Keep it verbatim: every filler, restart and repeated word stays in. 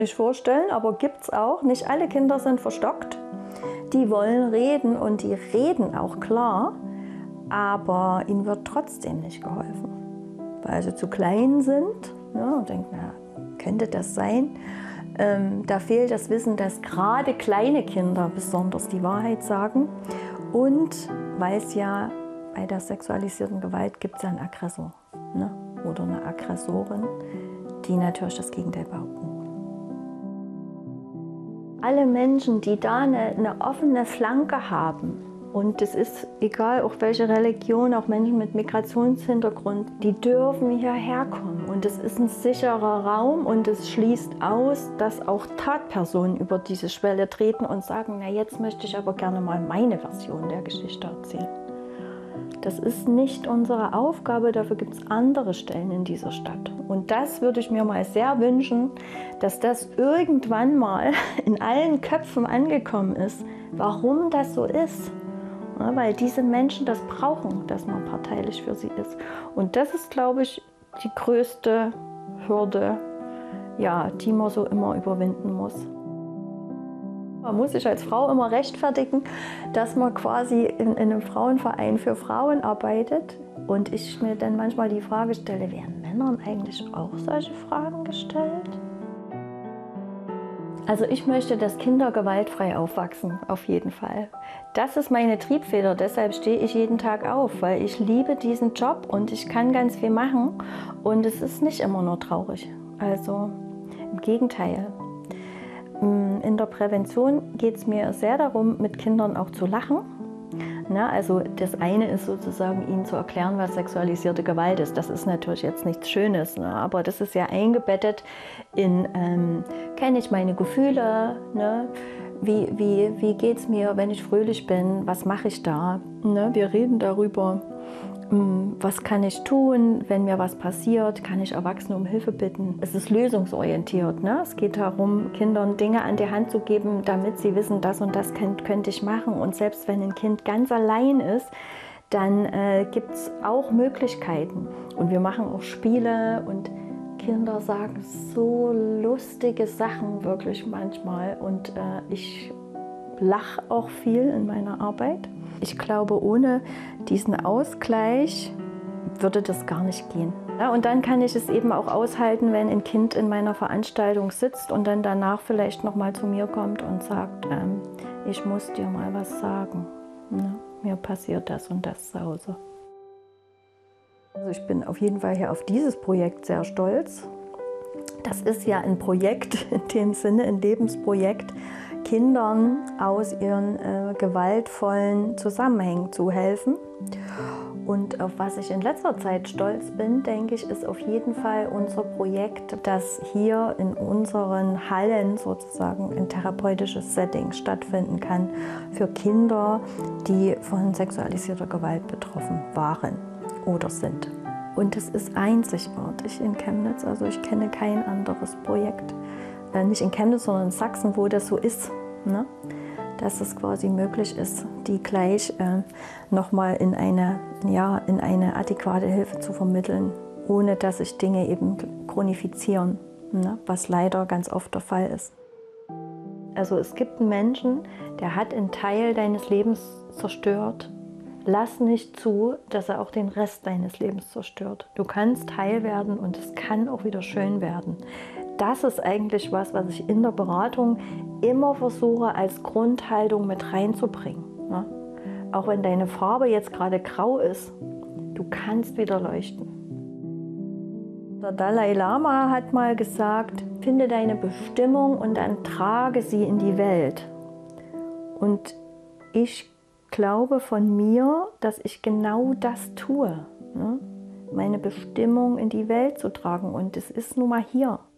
Nicht vorstellen, aber gibt es auch. Nicht alle Kinder sind verstockt. Die wollen reden und die reden auch klar, aber ihnen wird trotzdem nicht geholfen, weil sie zu klein sind. Ja, und denken, na, könnte das sein? Ähm, da fehlt das Wissen, dass gerade kleine Kinder besonders die Wahrheit sagen. Und weil es ja bei der sexualisierten Gewalt gibt es ja einen Aggressor, ne? Oder eine Aggressorin, die natürlich das Gegenteil behaupten. Alle Menschen, die da eine, eine offene Flanke haben, und es ist egal, auch welche Religion, auch Menschen mit Migrationshintergrund, die dürfen hierher kommen. Und es ist ein sicherer Raum und es schließt aus, dass auch Tatpersonen über diese Schwelle treten und sagen, na jetzt möchte ich aber gerne mal meine Version der Geschichte erzählen. Das ist nicht unsere Aufgabe, dafür gibt es andere Stellen in dieser Stadt. Und das würde ich mir mal sehr wünschen, dass das irgendwann mal in allen Köpfen angekommen ist, warum das so ist. Ja, weil diese Menschen das brauchen, dass man parteilich für sie ist. Und das ist, glaube ich, die größte Hürde, ja, die man so immer überwinden muss. Man muss sich als Frau immer rechtfertigen, dass man quasi in, in einem Frauenverein für Frauen arbeitet. Und ich mir dann manchmal die Frage stelle, werden Männern eigentlich auch solche Fragen gestellt? Also ich möchte, dass Kinder gewaltfrei aufwachsen, auf jeden Fall. Das ist meine Triebfeder, deshalb stehe ich jeden Tag auf, weil ich liebe diesen Job und ich kann ganz viel machen. Und es ist nicht immer nur traurig, also im Gegenteil. In der Prävention geht es mir sehr darum, mit Kindern auch zu lachen. Na, also das eine ist sozusagen, ihnen zu erklären, was sexualisierte Gewalt ist. Das ist natürlich jetzt nichts Schönes, ne? Aber das ist ja eingebettet in, ähm, kenne ich meine Gefühle, ne? Wie, wie, wie geht es mir, wenn ich fröhlich bin, was mache ich da? Ne? Wir reden darüber. Was kann ich tun, wenn mir was passiert? Kann ich Erwachsene um Hilfe bitten? Es ist lösungsorientiert. Ne? Es geht darum, Kindern Dinge an die Hand zu geben, damit sie wissen, das und das könnt, könnte ich machen. Und selbst wenn ein Kind ganz allein ist, dann äh, gibt es auch Möglichkeiten. Und wir machen auch Spiele und Kinder sagen so lustige Sachen wirklich manchmal. Und äh, ich lache auch viel in meiner Arbeit. Ich glaube, ohne diesen Ausgleich würde das gar nicht gehen. Ja, und dann kann ich es eben auch aushalten, wenn ein Kind in meiner Veranstaltung sitzt und dann danach vielleicht noch mal zu mir kommt und sagt, ähm, ich muss dir mal was sagen. Ne? Mir passiert das und das zu Hause. Also ich bin auf jeden Fall hier auf dieses Projekt sehr stolz. Das ist ja ein Projekt, in dem Sinne ein Lebensprojekt, Kindern aus ihren äh, gewaltvollen Zusammenhängen zu helfen. Und auf was ich in letzter Zeit stolz bin, denke ich, ist auf jeden Fall unser Projekt, dass hier in unseren Hallen sozusagen ein therapeutisches Setting stattfinden kann für Kinder, die von sexualisierter Gewalt betroffen waren oder sind. Und es ist einzigartig in Chemnitz, also ich kenne kein anderes Projekt. Nicht in Chemnitz, sondern in Sachsen, wo das so ist, ne? Dass es quasi möglich ist, die gleich äh, nochmal in eine, ja, in eine adäquate Hilfe zu vermitteln, ohne dass sich Dinge eben chronifizieren, ne? Was leider ganz oft der Fall ist. Also es gibt einen Menschen, der hat einen Teil deines Lebens zerstört. Lass nicht zu, dass er auch den Rest deines Lebens zerstört. Du kannst heil werden und es kann auch wieder schön werden. Das ist eigentlich was, was ich in der Beratung immer versuche, als Grundhaltung mit reinzubringen. Ne? Auch wenn deine Farbe jetzt gerade grau ist, du kannst wieder leuchten. Der Dalai Lama hat mal gesagt, finde deine Bestimmung und dann trage sie in die Welt. Und ich glaube von mir, dass ich genau das tue. Ne? Meine Bestimmung in die Welt zu tragen und es ist nun mal hier.